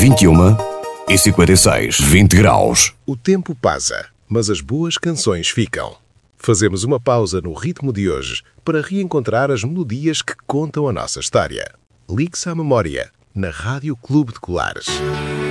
21h56, 20 graus. O tempo passa, mas as boas canções ficam. Fazemos uma pausa no ritmo de hoje para reencontrar as melodias que contam a nossa história. Ligue-se à memória, na Rádio Clube de Colares.